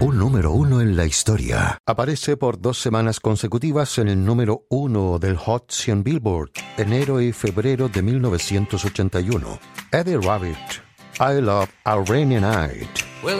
un número uno en la historia. Aparece por 2 semanas consecutivas en el número 1 del Hot 100 Billboard, enero y febrero de 1981. Eddie Rabbitt, I Love a Rainy Night.